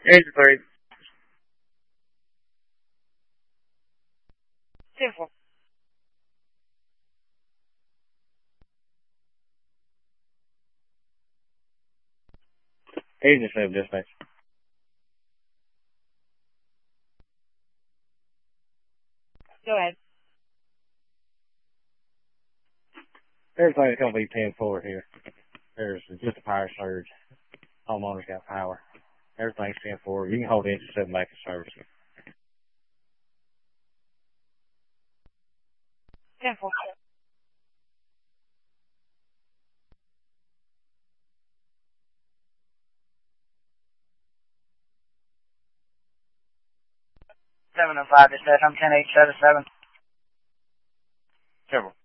Engine 3. 10-4. Engine 7, dispatch. Go ahead. Everything's going to be 10-4 here. There's just a power surge. Homeowner's got power. Everything's 10-4. You can hold engine 7 back in service. 10-4. Seven and 5 dispatch. I'm 10-8, 7-7. Several.